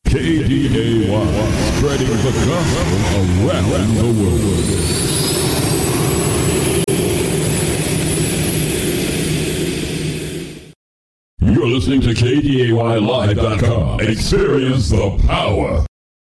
KDAY, spreading the gospel around the world. You're listening to KDAYLive.com. Experience the power.